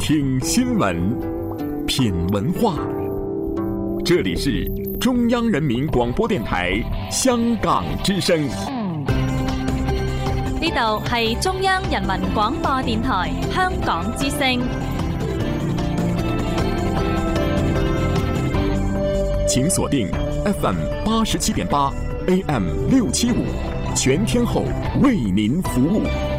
听新聞，品文化。這裡是中央人民廣播電台香港之聲。 呢度係中央人民廣播電台香港之聲。 請鎖定 FM 87.8 AM 675，全天候為您服務。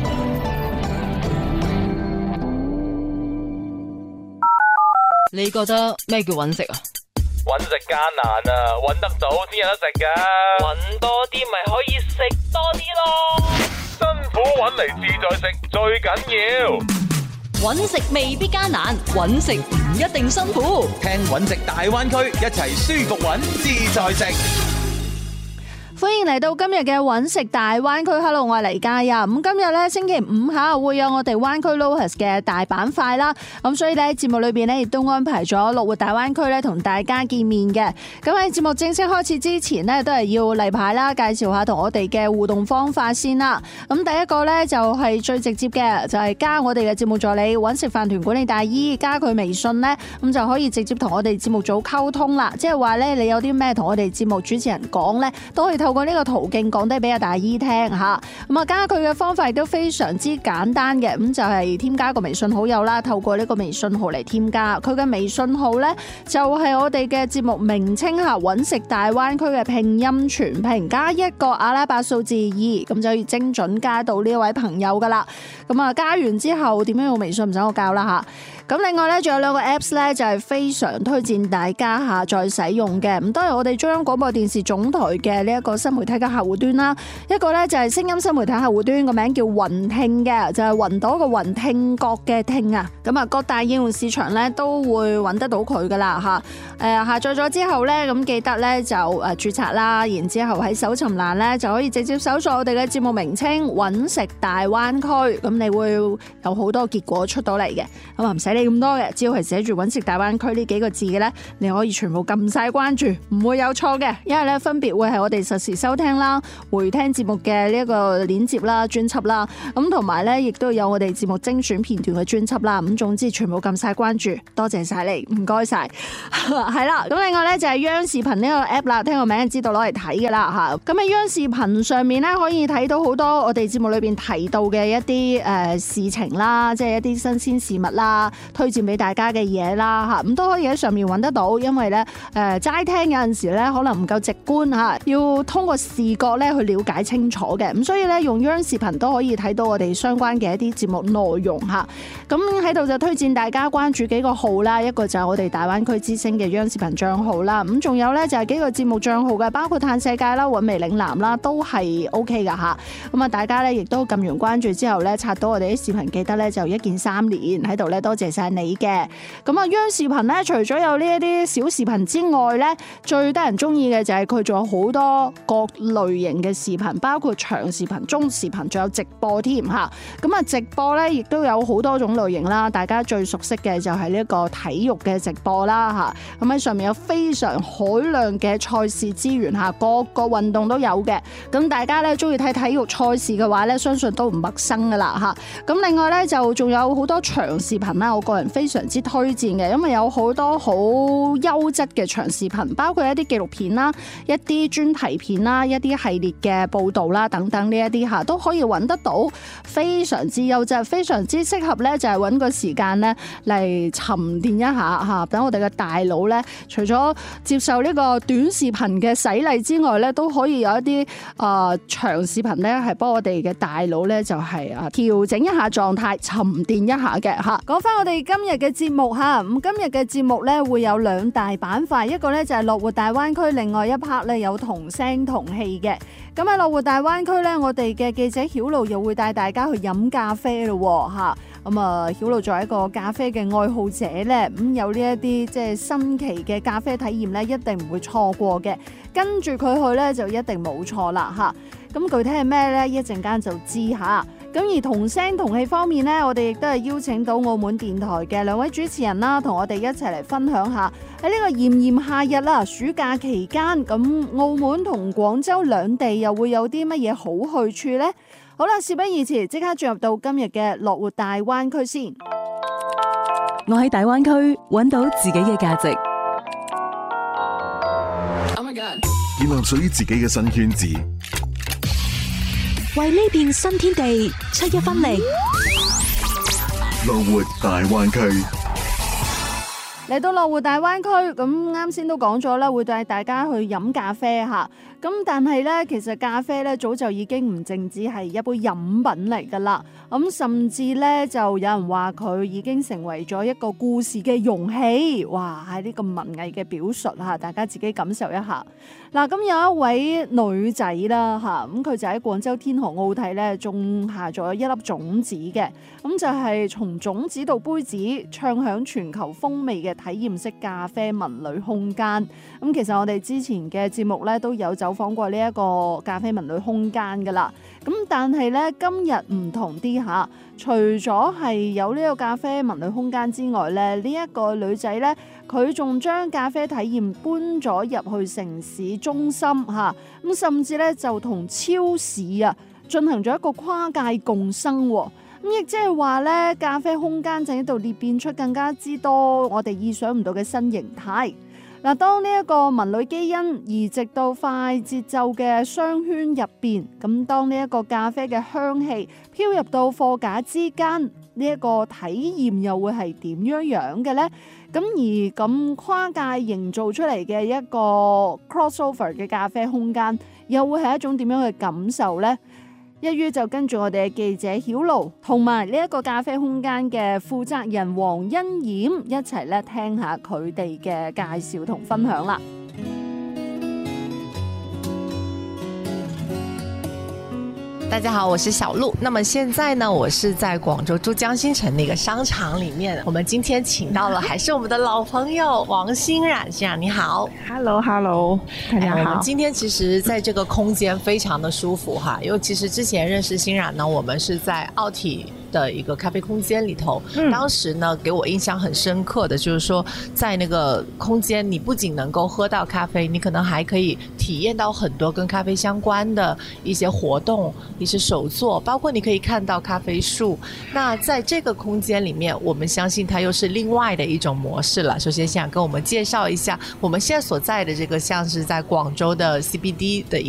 你覺得咩叫揾食啊？ 揾食艱難啊，揾得早先有得食㗎。揾多啲咪可以食多啲咯。辛苦揾嚟自在食最緊要。 揾食未必艱難，揾食唔一定辛苦。 聽揾食大灣區，一齊舒服揾自在食。 歡迎嚟到今日嘅揾食大灣區。Hello， 我係黎嘉欣。咁今日咧星期五下會有我哋灣區 LOHAS 嘅大板塊啦。咁所以咧節目裏邊咧亦都安排咗樂活大灣區咧同大家見面嘅。咁喺節目正式開始之前呢，都係要例牌啦，介紹下同我哋嘅互動方法先啦。咁第一個咧就係最直接嘅，就係加我哋嘅節目助理揾食飯團管理大姨，加佢微信咧，咁就可以直接同我哋節目組溝通啦。即係話咧，你有啲咩同我哋節目主持人講咧，都可以透過呢個途徑講低俾阿大姨聽吓。咁啊，加佢嘅方法亦都非常之簡單嘅，咁就係添加個微信好友啦，透過呢個微信號嚟添加佢嘅微信號咧，就係我哋嘅節目名稱吓，揾食大灣區嘅拼音全拼加一個阿拉伯數字2，咁就可以精準加到呢位朋友噶啦。咁啊，加完之後點樣用微信唔使我教啦吓。咁另外咧，仲有兩個 Apps 咧，就係非常推薦大家下載使用嘅。咁都係我哋中央廣播電視總台嘅呢一個新媒體嘅客戶端啦。一個咧就係聲音新媒體客戶端，個名叫雲聽嘅，就係雲朵個雲，聽覺嘅聽啊。咁啊，各大應用市場咧都會揾得到佢噶啦吓。下載咗之後咧，咁記得咧就註冊啦，然之後喺搜尋欄咧就可以直接搜索我哋嘅節目名稱揾食大灣區，咁你會有好多結果出到嚟嘅。咁啊唔使你咁多嘅，只要係寫住揾食大灣區呢幾個字嘅咧，你可以全部撳晒關注，唔會有錯嘅。因為咧分別會係我哋實時收聽啦、回聽節目嘅呢一個鏈接啦、專輯啦，咁同埋咧亦都有我哋節目精選片段嘅專輯啦。咁總之全部撳晒關注，多謝晒你，唔該晒。係啦，咁另外咧就係央視頻呢個 app 啦，聽個名就知道攞嚟睇嘅啦吓。咁喺央視頻上面咧可以睇到好多我哋節目裏邊提到嘅一啲事情啦，即係一啲新鮮事物啦。推薦俾大家嘅嘢啦吓，咁都可以喺上面揾得到。因為咧齋聽有陣時咧可能唔夠直觀吓，要通過視覺咧去了解清楚嘅。咁所以咧用央視頻都可以睇到我哋相關嘅一啲節目內容吓。咁喺度就推薦大家關注幾個號啦，一個就係我哋大灣區之聲嘅央視頻賬號啦。咁仲有咧就係幾個節目賬號嘅，包括嘆世界啦、韻味嶺南啦，都係 OK 噶吓。咁啊，大家咧亦都撳完關注之後咧，刷到我哋啲視頻，記得咧就一鍵3連喺度咧，多謝晒你嘅。咁啊，央視頻咧，除咗有呢一啲小視頻之外咧，最得人中意嘅就係佢仲有好多各類型嘅視頻，包括長視頻、中視頻，仲有直播添吓。咁啊，直播咧亦都有好多種類型啦。大家最熟悉嘅就係呢一個體育嘅直播啦吓。咁喺上面有非常海量嘅賽事資源吓，各個運動都有嘅。咁大家咧中意睇體育賽事嘅話咧，相信都唔陌生噶啦吓。咁另外咧就仲有好多長視頻啦，我個人非常之推薦嘅，因為有好多好優質嘅長視頻，包括一啲紀錄片啦、一啲專題片啦、一啲系列嘅報道啦等等呢一啲吓，都可以揾得到，非常之優質，非常之適合咧，就係揾個時間咧嚟沉澱一下吓，等我哋嘅大腦咧，除咗接受呢個短視頻嘅洗禮之外咧，都可以有一啲長視頻咧，係幫我哋嘅大腦咧就係調整一下狀態，沉澱一下嘅吓。講翻我哋今日嘅節目吓，咁今日嘅節目咧會有兩大板塊，一個咧就係樂活大灣區，另外一 part 咧有同聲同氣嘅。咁喺樂活大灣區咧，我哋嘅記者曉露又會帶大家去飲咖啡咯吓。咁啊，曉露作為一個咖啡嘅愛好者咧，咁有呢一啲即係新奇嘅咖啡體驗咧，一定唔會錯過嘅。跟住佢去咧就一定冇錯啦吓。咁具體係咩咧？一陣間就知吓。咁而同聲同氣方面呢，我哋亦都係邀請到澳門電台嘅兩位主持人啦，同我哋一齊嚟分享下喺呢個炎炎夏日啦，暑假期間，咁澳門同廣州兩地又會有啲乜嘢好去處呢？好啦，事不宜遲，即刻進入到今日嘅樂活大灣區先。 我喺大灣區揾到自己嘅價值， 建立屬於自己嘅新圈子， 為呢片新天地出一分力。 樂活大灣區。 嚟到樂活大灣區，咁啱先都講咗啦，會帶大家去飲咖啡嚇。咁但係咧，其實咖啡咧早就已經唔淨止係一杯飲品嚟㗎啦。咁甚至咧就有人話佢已經成為咗一個故事嘅容器。哇！喺呢個文藝嘅表述嚇，大家自己感受一下。嗱，咁有一位女仔啦嚇，咁佢就喺廣州天河奧體咧種下咗一粒種子嘅。咁就係從種子到杯子，暢享全球風味嘅體驗式咖啡文旅空間。咁其實我哋之前嘅節目咧都有走訪過呢一個咖啡文旅空間噶啦。咁但係咧今日唔同啲嚇，除咗係有呢個咖啡文旅空間之外咧，呢一個女仔咧佢仲將咖啡體驗搬咗入去城市中心嚇，咁甚至咧就同超市啊進行咗一個跨界共生喎。咁亦即係話咧，咖啡空間就喺度裂變出更加之多我哋意想唔到嘅新形態。嗱，當呢一個文旅基因移植到快節奏嘅商圈入邊，咁當呢一個咖啡嘅香氣飄入到貨架之間，呢一個體驗又會係點樣嘅呢？咁而咁跨界營造出嚟嘅一個 crossover 嘅咖啡空間，又會係一種點樣嘅感受呢？一於就跟住我哋嘅記者曉露同埋呢一個咖啡空間嘅負責人黃欣妍一齊咧聽下佢哋嘅介紹同分享啦。 大家好，我是小鹿。那麼現在呢，我是在廣州珠江新城的一個商場裡面。我們今天請到了還是我們的老朋友王欣冉先生，你好。 Hello， 大家好。 我們今天其實在這個空間非常的舒服哈，因為其實之前認識欣冉呢，我們是在奧體的一個咖啡空間裡頭。當時呢，給我印象很深刻的就是說，在那個空間，你不僅能夠喝到咖啡，你可能還可以體驗到很多跟咖啡相關的一些活動。一些手作，包括你可以看到咖啡樹。那在這個空間裡面，我們相信它又是另外的一種模式了。首先想跟我們介紹一下我們現在所在的這個像是在廣州的 CBD 的